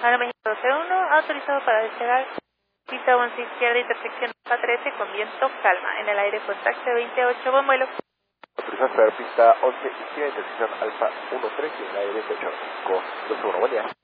Ahora México 12-1, autorizado para despegar. Pista 11 izquierda, intersección Alfa 13 con viento calma. En el aire contacto 28, buen vuelo. Autorizado a esperar pista 11 izquierda, intersección Alfa 13 en el aire 28. Con 2-1, buen día.